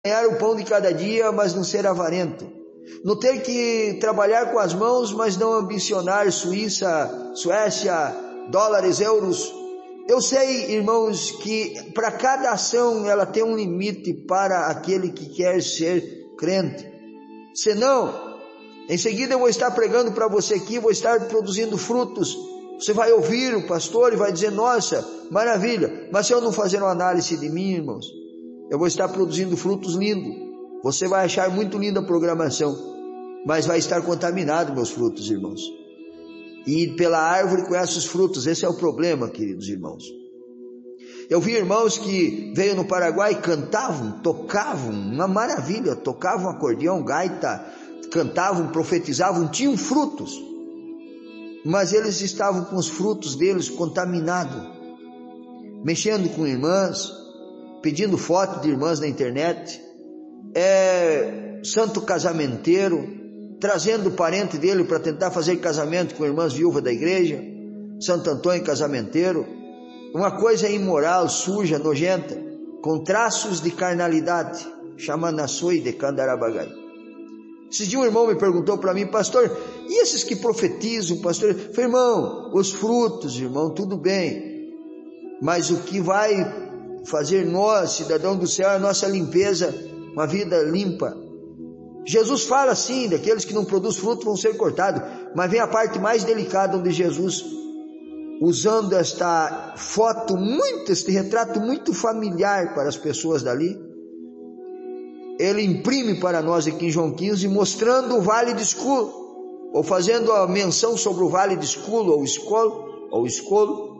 ganhar o pão de cada dia, mas não ser avarento. No ter que trabalhar com as mãos, mas não ambicionar Suíça, Suécia, dólares, euros. Eu sei, irmãos, que para cada ação ela tem um limite para aquele que quer ser crente. Senão, em seguida eu vou estar pregando para você aqui, vou estar produzindo frutos. Você vai ouvir o pastor e vai dizer, nossa, maravilha. Mas se eu não fazer uma análise de mim, irmãos, eu vou estar produzindo frutos lindos. Você vai achar muito linda a programação, mas vai estar contaminado meus frutos, irmãos. E pela árvore conhece os frutos. Esse é o problema, queridos irmãos. Eu vi irmãos que veio no Paraguai, cantavam, tocavam, uma maravilha, tocavam acordeão, gaita, cantavam, profetizavam, tinham frutos, mas eles estavam com os frutos deles contaminados, mexendo com irmãs, pedindo foto de irmãs na internet, santo casamenteiro, trazendo o parente dele para tentar fazer casamento com irmãs viúvas da igreja, Santo Antônio casamenteiro, uma coisa imoral, suja, nojenta, com traços de carnalidade, chamanaçoi de Candarabagai. Esses dias um irmão me perguntou para mim, pastor, e esses que profetizam, pastor? Eu falei, irmão, os frutos, irmão, tudo bem, mas o que vai fazer nós, cidadão do céu, é a nossa limpeza, uma vida limpa. Jesus fala assim, daqueles que não produzem fruto vão ser cortados, mas vem a parte mais delicada, onde Jesus, usando esta foto este retrato muito familiar para as pessoas dali, ele imprime para nós aqui em João 15, mostrando o vale de Esculo, ou fazendo a menção sobre o vale de Esculo, ou Escolo,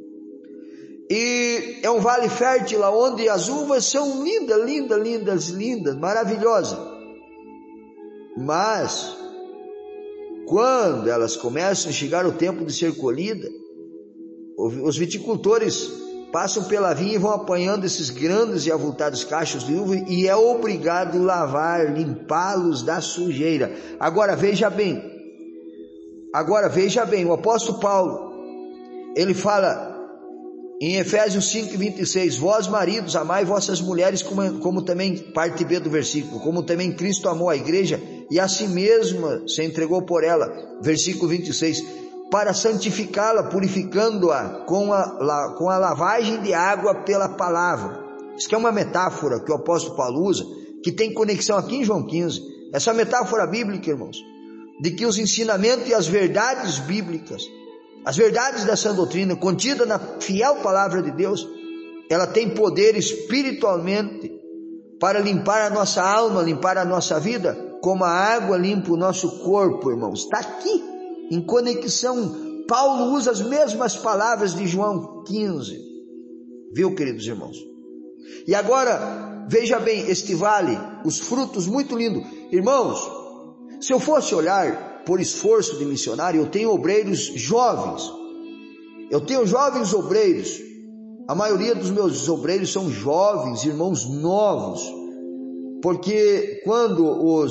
e é um vale fértil, onde as uvas são lindas, maravilhosas, mas quando elas começam a chegar o tempo de ser colhida, os viticultores passam pela vinha e vão apanhando esses grandes e avultados cachos de uva, e é obrigado a lavar, limpá-los da sujeira. Agora veja bem, o apóstolo Paulo, ele fala em Efésios 5:26, vós maridos, amai vossas mulheres, como também, parte B do versículo, como também Cristo amou a igreja, e a si mesmo se entregou por ela, versículo 26, para santificá-la, purificando-a com a lavagem de água pela palavra. Isso que é uma metáfora que o apóstolo Paulo usa, que tem conexão aqui em João 15, essa metáfora bíblica, irmãos, de que os ensinamentos e as verdades bíblicas, as verdades da sã doutrina, contida na fiel palavra de Deus, ela tem poder espiritualmente para limpar a nossa alma, limpar a nossa vida, como a água limpa o nosso corpo, irmãos. Está aqui, em conexão. Paulo usa as mesmas palavras de João 15. Viu, queridos irmãos? E agora, veja bem, este vale, os frutos muito lindos. Irmãos, se eu fosse olhar por esforço de missionário, eu tenho obreiros jovens, eu tenho jovens obreiros, a maioria dos meus obreiros são jovens, irmãos novos, porque quando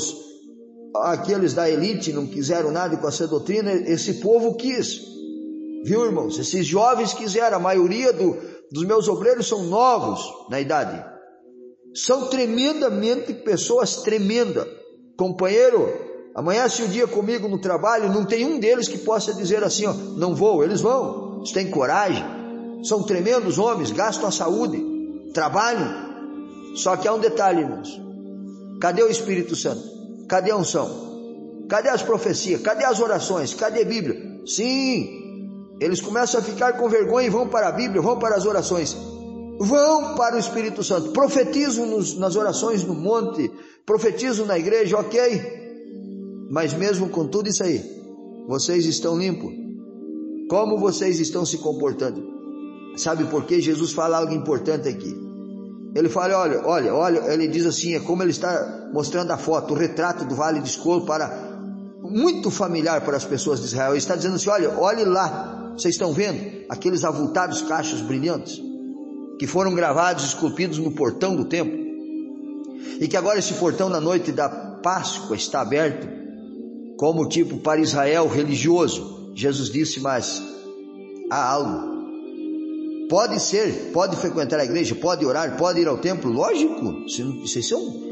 aqueles da elite não quiseram nada com essa doutrina, esse povo quis, viu, irmãos? Esses jovens quiseram, a maioria dos meus obreiros são novos na idade, são tremendamente pessoas tremendas, companheiro. Amanhece o dia comigo no trabalho, não tem um deles que possa dizer assim, ó, não vou. Eles vão, eles têm coragem, são tremendos homens, gastam a saúde, trabalham. Só que há um detalhe, irmãos, cadê o Espírito Santo? Cadê a unção? Cadê as profecias? Cadê as orações? Cadê a Bíblia? Sim, eles começam a ficar com vergonha e vão para a Bíblia, vão para as orações, vão para o Espírito Santo, profetizam nas orações no monte, profetizam na igreja, ok? Mas mesmo com tudo isso aí, vocês estão limpos? Como vocês estão se comportando? Sabe por quê? Jesus fala algo importante aqui. Ele fala, olha, ele diz assim, é como ele está mostrando a foto, o retrato do Vale de Escolo, muito familiar para as pessoas de Israel. Ele está dizendo assim, olhe lá, vocês estão vendo aqueles avultados cachos brilhantes, que foram gravados, esculpidos no portão do templo, e que agora esse portão na noite da Páscoa está aberto, como tipo para Israel religioso. Jesus disse, mas há algo Pode frequentar a igreja, pode orar, pode ir ao templo, lógico. Vocês são